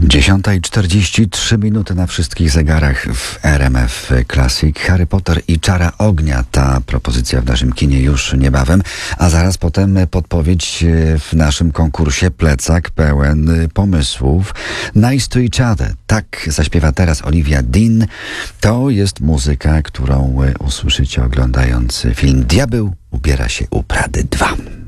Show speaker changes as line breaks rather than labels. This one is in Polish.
10:43 na wszystkich zegarach w RMF Classic. Harry Potter i Czara Ognia. Ta propozycja w naszym kinie już niebawem, a zaraz potem podpowiedź w naszym konkursie Plecak pełen pomysłów. Nice to each other. Tak zaśpiewa teraz Olivia Dean. To jest muzyka, którą usłyszycie oglądając film Diabeł ubiera się u Prady 2.